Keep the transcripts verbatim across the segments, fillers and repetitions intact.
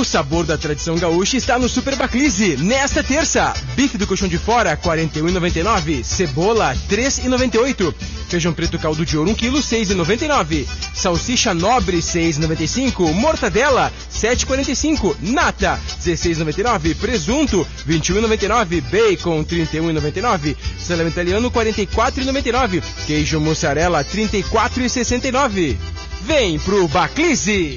O sabor da tradição gaúcha está no Super Baclise. Nesta terça, bife do colchão de fora, quarenta e um reais e noventa e nove centavos. Cebola, três reais e noventa e oito centavos. Feijão preto caldo de ouro, um quilo, seis reais e noventa e nove centavos. Salsicha nobre, seis reais e noventa e cinco centavos. Mortadela, sete reais e quarenta e cinco centavos. Nata, dezesseis reais e noventa e nove centavos. Presunto, vinte e um reais e noventa e nove centavos. Bacon, trinta e um reais e noventa e nove centavos. Salame italiano, quarenta e quatro reais e noventa e nove centavos. Queijo mussarela, trinta e quatro reais e sessenta e nove centavos. Vem pro Baclise!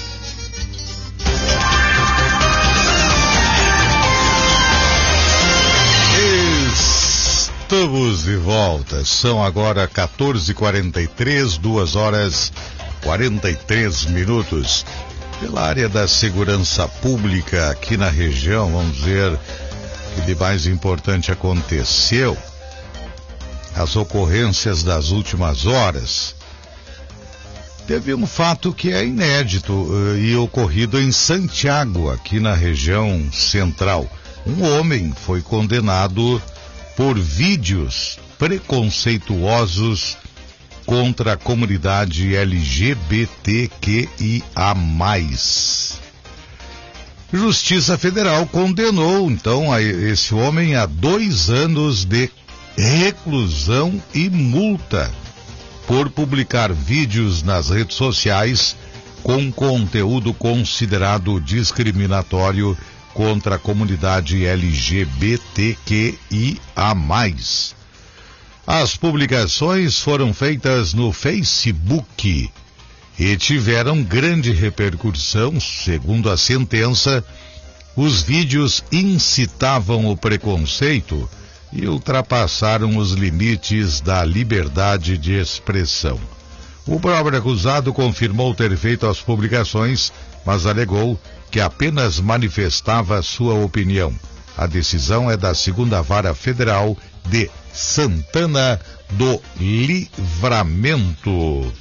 Estamos de volta, são agora quatorze e quarenta e três, duas horas e quarenta e três minutos. Pela área da segurança pública aqui na região, vamos ver o que de mais importante aconteceu. As ocorrências das últimas horas. Teve um fato que é inédito uh, e ocorrido em Santiago, aqui na região central. Um homem foi condenado por vídeos preconceituosos contra a comunidade L G B T Q I A mais. Justiça Federal condenou, então, a esse homem a dois anos de reclusão e multa por publicar vídeos nas redes sociais com conteúdo considerado discriminatório contra a comunidade L G B T Q I A mais. As publicações foram feitas no Facebook e tiveram grande repercussão. Segundo a sentença, os vídeos incitavam o preconceito e ultrapassaram os limites da liberdade de expressão. O próprio acusado confirmou ter feito as publicações, mas alegou que apenas manifestava sua opinião. A decisão é da segunda Vara Federal de Santana do Livramento.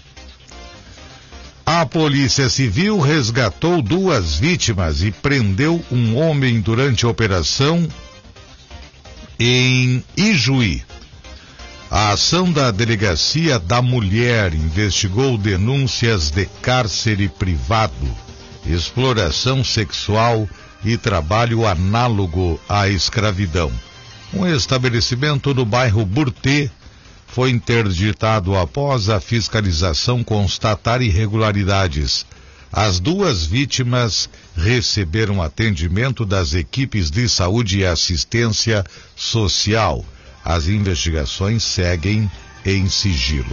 A Polícia Civil resgatou duas vítimas e prendeu um homem durante a operação em Ijuí. A ação da Delegacia da Mulher investigou denúncias de cárcere privado, exploração sexual e trabalho análogo à escravidão. Um estabelecimento no bairro Burtê foi interditado após a fiscalização constatar irregularidades. As duas vítimas receberam atendimento das equipes de saúde e assistência social. As investigações seguem em sigilo.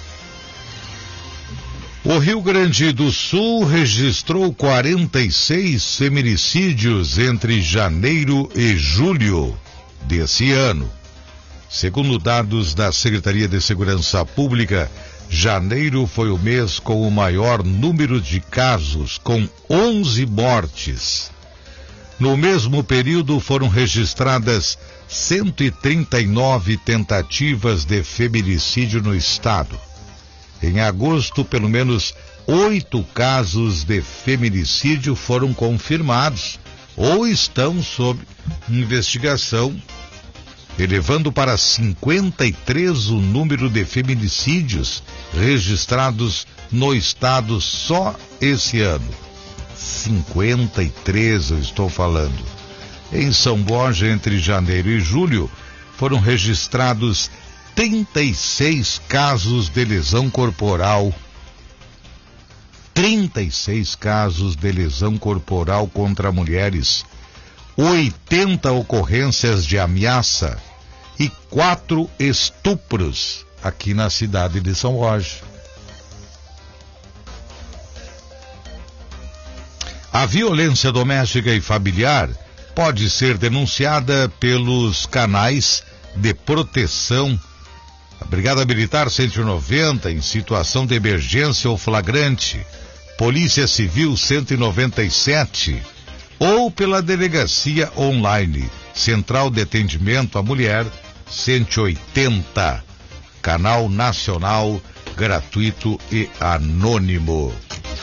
O Rio Grande do Sul registrou quarenta e seis feminicídios entre janeiro e julho desse ano. Segundo dados da Secretaria de Segurança Pública, janeiro foi o mês com o maior número de casos, com onze mortes. No mesmo período foram registradas cento e trinta e nove tentativas de feminicídio no estado. Em agosto, pelo menos oito casos de feminicídio foram confirmados ou estão sob investigação, elevando para cinquenta e três o número de feminicídios registrados no estado só esse ano. cinquenta e três, eu estou falando. Em São Borja, entre janeiro e julho, foram registrados trinta e seis casos de lesão corporal. trinta e seis casos de lesão corporal contra mulheres, oitenta ocorrências de ameaça e quatro estupros aqui na cidade de São Borja. A violência doméstica e familiar pode ser denunciada pelos canais de proteção. A Brigada Militar cento e noventa em situação de emergência ou flagrante, Polícia Civil cento e noventa e sete ou pela Delegacia Online, Central de Atendimento à Mulher cento e oitenta, canal nacional gratuito e anônimo.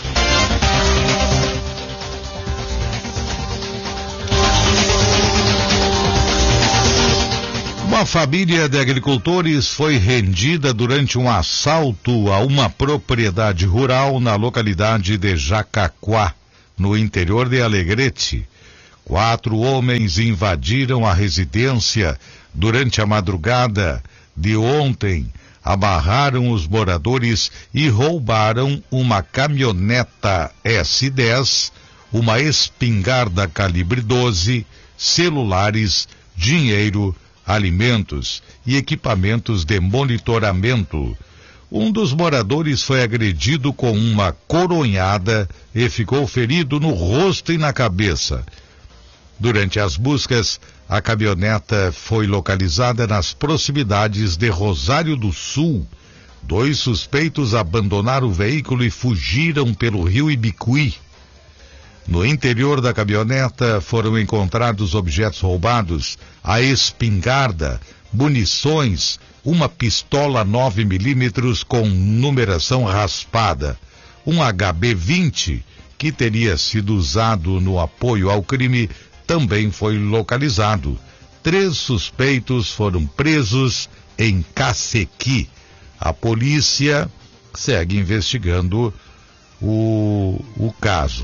Uma família de agricultores foi rendida durante um assalto a uma propriedade rural na localidade de Jacaquá, no interior de Alegrete. Quatro homens invadiram a residência durante a madrugada de ontem, amarraram os moradores e roubaram uma caminhoneta S dez, uma espingarda calibre doze, celulares, dinheiro, alimentos e equipamentos de monitoramento. Um dos moradores foi agredido com uma coronhada e ficou ferido no rosto e na cabeça. Durante as buscas, a caminhoneta foi localizada nas proximidades de Rosário do Sul. Dois suspeitos abandonaram o veículo e fugiram pelo rio Ibicuí. No interior da caminhoneta foram encontrados objetos roubados, a espingarda, munições, uma pistola nove milímetros com numeração raspada, um H B vinte, que teria sido usado no apoio ao crime, também foi localizado. Três suspeitos foram presos em Cacequi. A polícia segue investigando o, o caso.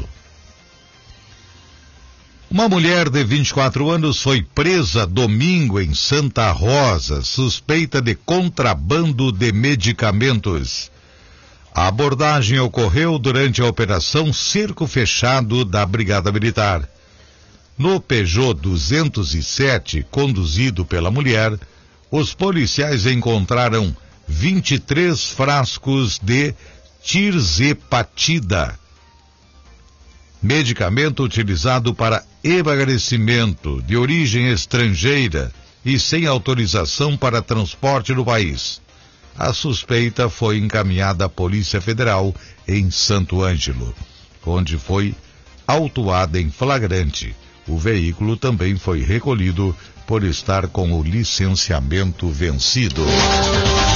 Uma mulher de vinte e quatro anos foi presa domingo em Santa Rosa, suspeita de contrabando de medicamentos. A abordagem ocorreu durante a operação Cerco Fechado da Brigada Militar. No Peugeot duzentos e sete, conduzido pela mulher, os policiais encontraram vinte e três frascos de tirzepatida, medicamento utilizado para emagrecimento, de origem estrangeira e sem autorização para transporte no país. A suspeita foi encaminhada à Polícia Federal em Santo Ângelo, onde foi autuada em flagrante. O veículo também foi recolhido por estar com o licenciamento vencido.